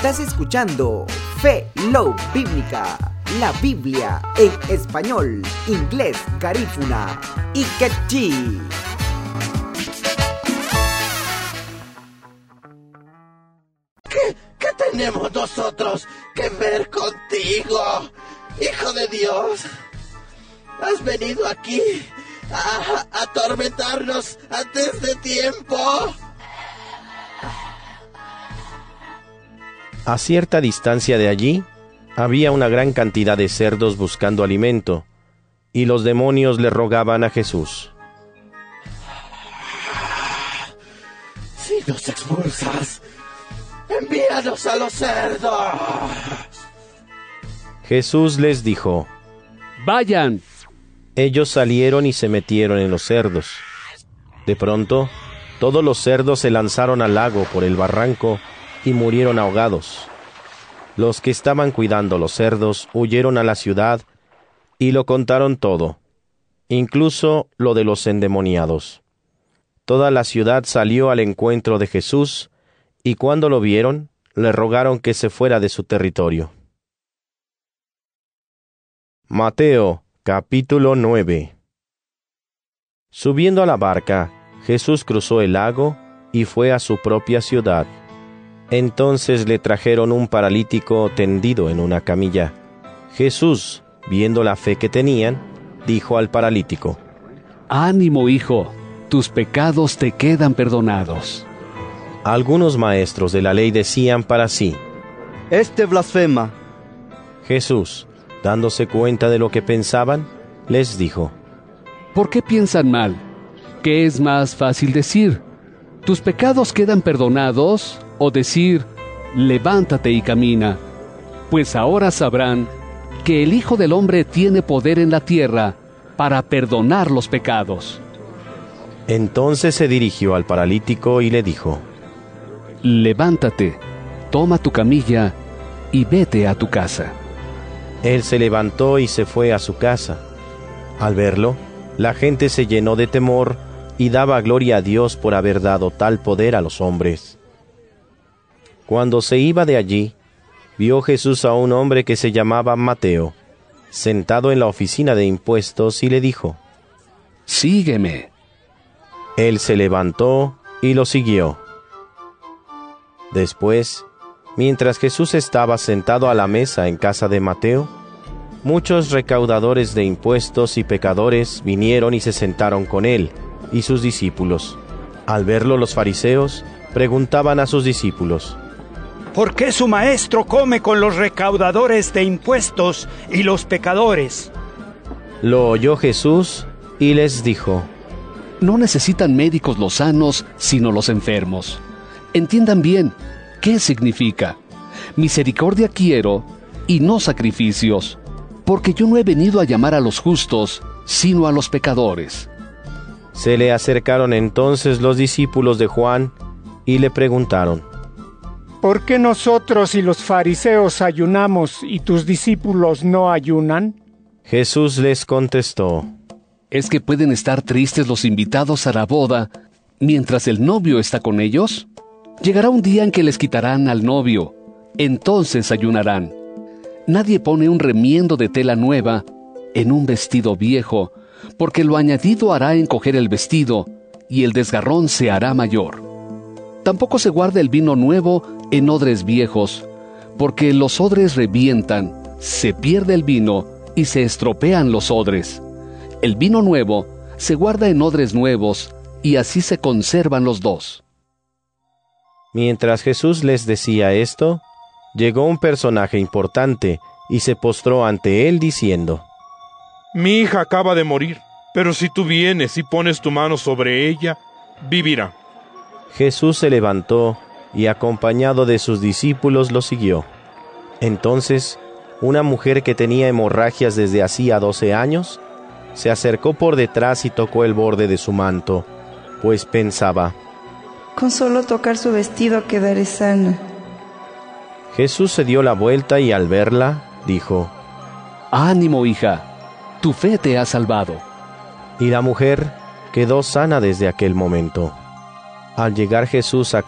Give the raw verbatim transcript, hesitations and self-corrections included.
Estás escuchando Fe Love Bíblica, la Biblia en español, inglés, garífuna y quechí. ¿Qué, ¿Qué tenemos nosotros que ver contigo, Hijo de Dios? ¿Has venido aquí a, a atormentarnos antes de tiempo? A cierta distancia de allí, había una gran cantidad de cerdos buscando alimento, y los demonios le rogaban a Jesús: Si nos expulsas, envíanos a los cerdos. Jesús les dijo: ¡Vayan! Ellos salieron y se metieron en los cerdos. De pronto, todos los cerdos se lanzaron al lago por el barranco y murieron ahogados. Los que estaban cuidando los cerdos huyeron a la ciudad y lo contaron todo, incluso lo de los endemoniados. Toda la ciudad salió al encuentro de Jesús, y cuando lo vieron, le rogaron que se fuera de su territorio. Mateo, capítulo nueve. Subiendo a la barca, Jesús cruzó el lago y fue a su propia ciudad. Entonces le trajeron un paralítico tendido en una camilla. Jesús, viendo la fe que tenían, dijo al paralítico: ánimo, hijo, tus pecados te quedan perdonados. Algunos maestros de la ley decían para sí: este blasfema. Jesús, dándose cuenta de lo que pensaban, les dijo: ¿por qué piensan mal? ¿Qué es más fácil decir? ¿Tus pecados quedan perdonados? O decir, levántate y camina. Pues ahora sabrán que el Hijo del Hombre tiene poder en la tierra para perdonar los pecados. Entonces se dirigió al paralítico y le dijo: levántate, toma tu camilla y vete a tu casa. Él se levantó y se fue a su casa. Al verlo, la gente se llenó de temor y daba gloria a Dios por haber dado tal poder a los hombres. Cuando se iba de allí, vio Jesús a un hombre que se llamaba Mateo, sentado en la oficina de impuestos, y le dijo: sígueme. Él se levantó y lo siguió. Después, mientras Jesús estaba sentado a la mesa en casa de Mateo, muchos recaudadores de impuestos y pecadores vinieron y se sentaron con él y sus discípulos. Al verlo, los fariseos preguntaban a sus discípulos: ¿por qué su maestro come con los recaudadores de impuestos y los pecadores? Lo oyó Jesús y les dijo: no necesitan médicos los sanos, sino los enfermos. Entiendan bien, ¿qué significa? Misericordia quiero, y no sacrificios, porque yo no he venido a llamar a los justos, sino a los pecadores. Se le acercaron entonces los discípulos de Juan, y le preguntaron: ¿por qué nosotros y los fariseos ayunamos y tus discípulos no ayunan? Jesús les contestó: ¿es que pueden estar tristes los invitados a la boda mientras el novio está con ellos? Llegará un día en que les quitarán al novio, entonces ayunarán. Nadie pone un remiendo de tela nueva en un vestido viejo, porque lo añadido hará encoger el vestido, y el desgarrón se hará mayor. Tampoco se guarda el vino nuevo en odres viejos, porque los odres revientan, se pierde el vino y se estropean los odres. El vino nuevo se guarda en odres nuevos, y así se conservan los dos. Mientras Jesús les decía esto, llegó un personaje importante y se postró ante él diciendo: mi hija acaba de morir, pero si tú vienes y pones tu mano sobre ella, vivirá. Jesús se levantó y acompañado de sus discípulos lo siguió. Entonces, una mujer que tenía hemorragias desde hacía doce años, se acercó por detrás y tocó el borde de su manto, pues pensaba: con solo tocar su vestido quedaré sana. Jesús se dio la vuelta y al verla, dijo: ánimo, hija, tu fe te ha salvado. Y la mujer quedó sana desde aquel momento. Al llegar Jesús a